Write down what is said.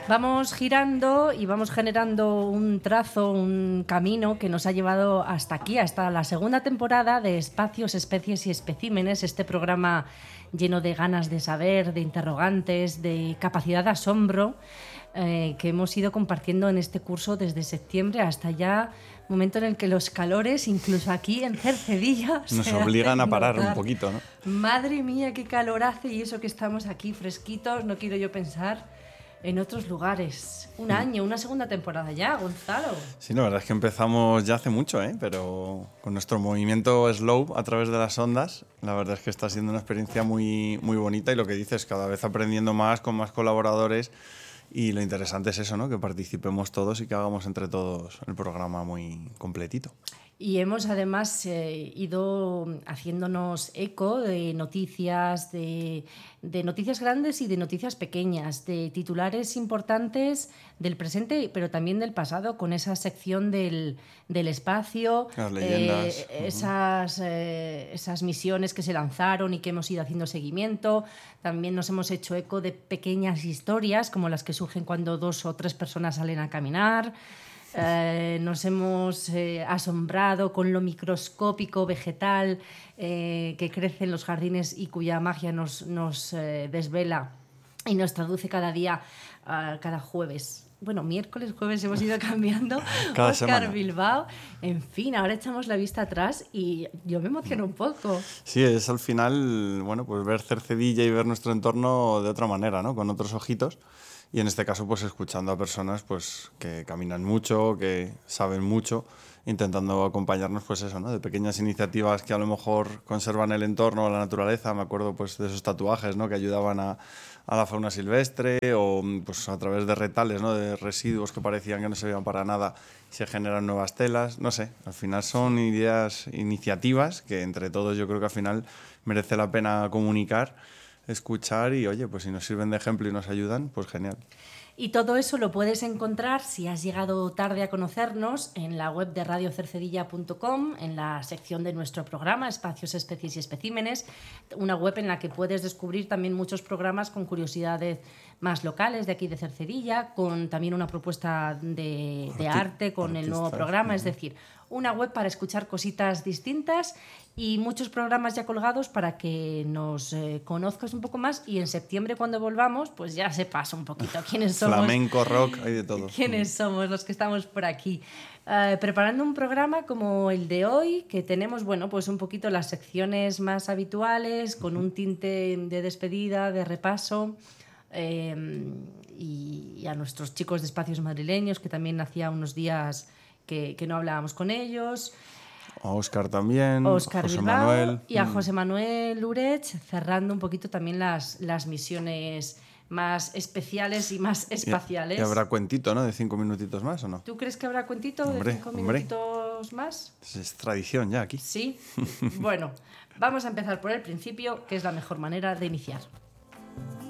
Vamos girando y vamos generando un trazo, un camino que nos ha llevado hasta aquí, hasta la segunda temporada de Espacios, Especies y Especímenes, este programa lleno de ganas de saber, de interrogantes, de capacidad de asombro, que hemos ido compartiendo en este curso desde septiembre hasta ya, momento en el que los calores, incluso aquí en Cercedilla, nos obligan a parar notar. un poquito, ¿no? Madre mía, qué calor hace, y eso que estamos aquí fresquitos, no quiero yo pensar en otros lugares. Un año, una segunda temporada ya, Gonzalo. Sí, la verdad es que empezamos ya hace mucho, pero con nuestro movimiento slow a través de las ondas, la verdad es que está siendo una experiencia muy, muy bonita, y lo que dices, cada vez aprendiendo más, con más colaboradores, y lo interesante es eso, ¿no? Que participemos todos y que hagamos entre todos el programa muy completito. Y hemos además ido haciéndonos eco de noticias, de noticias grandes y de noticias pequeñas, de titulares importantes del presente, pero también del pasado, con esa sección del espacio, las leyendas, esas misiones que se lanzaron y que hemos ido haciendo seguimiento. También nos hemos hecho eco de pequeñas historias, como las que surgen cuando 2 o 3 personas salen a caminar. Nos hemos asombrado con lo microscópico vegetal que crece en los jardines y cuya magia nos desvela y nos traduce cada día, cada jueves. Bueno, miércoles, jueves hemos ido cambiando. Cada Óscar semana. Bilbao. En fin, ahora echamos la vista atrás y yo me emociono un poco. Sí, es al final, bueno, pues ver Cercedilla y ver nuestro entorno de otra manera, ¿no? Con otros ojitos. Y en este caso, pues escuchando a personas pues que caminan mucho, que saben mucho, intentando acompañarnos, pues eso, ¿no? De pequeñas iniciativas que a lo mejor conservan el entorno, la naturaleza. Me acuerdo pues de esos tatuajes, ¿no? Que ayudaban a la fauna silvestre, o pues a través de retales, ¿no? De residuos que parecían que no servían para nada, se generan nuevas telas. No sé, al final son ideas, iniciativas que entre todos yo creo que al final merece la pena comunicar, escuchar, y oye, pues si nos sirven de ejemplo y nos ayudan, pues genial. Y todo eso lo puedes encontrar, si has llegado tarde a conocernos, en la web de radiocercedilla.com, en la sección de nuestro programa Espacios, Especies y Especímenes, una web en la que puedes descubrir también muchos programas con curiosidades más locales de aquí de Cercedilla, con también una propuesta de arte con el nuevo programa, es decir, una web para escuchar cositas distintas y muchos programas ya colgados para que nos conozcas un poco más, y en septiembre, cuando volvamos, pues ya sepas un poquito quiénes somos. Flamenco, rock, hay de todo. ¿Quiénes somos los que estamos por aquí? Preparando un programa como el de hoy, que tenemos, bueno, pues un poquito las secciones más habituales, con un tinte de despedida, de repaso, y a nuestros chicos de Espacios Madrileños, que también hacía unos días que no hablábamos con ellos. A Óscar también, Óscar José Bilbao Manuel. y a José Manuel Urech, cerrando un poquito también las misiones más especiales y más espaciales. Y habrá cuentito, ¿no? De 5 minutitos más, ¿o no? ¿Tú crees que habrá cuentito de 5 minutitos más? Es tradición ya aquí. Sí. Bueno, vamos a empezar por el principio, que es la mejor manera de iniciar.